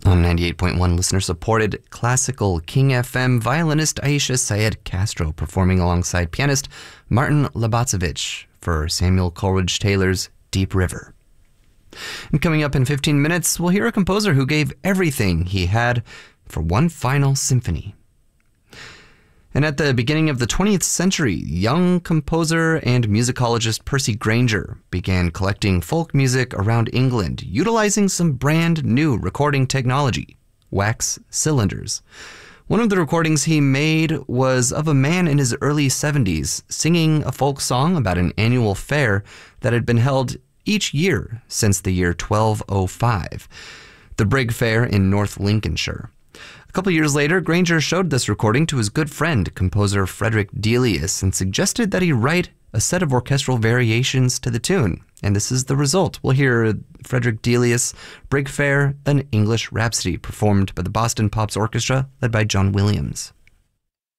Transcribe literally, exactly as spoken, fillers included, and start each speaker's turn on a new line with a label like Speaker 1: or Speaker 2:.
Speaker 1: On ninety-eight point one, listener-supported classical King F M violinist Aisha Syed Castro performing alongside pianist Martin Labatsevich for Samuel Coleridge Taylor's Deep River. And coming up in fifteen minutes, we'll hear a composer who gave everything he had for one final symphony. And at the beginning of the twentieth century, young composer and musicologist Percy Grainger began collecting folk music around England, utilizing some brand new recording technology, wax cylinders. One of the recordings he made was of a man in his early seventies singing a folk song about an annual fair that had been held each year since the year twelve oh five, the Brigg Fair in North Lincolnshire. A couple years later, Grainger showed this recording to his good friend, composer Frederick Delius, and suggested that he write a set of orchestral variations to the tune. And this is the result. We'll hear Frederick Delius' Brigg Fair, an English Rhapsody, performed by the Boston Pops Orchestra, led by John Williams.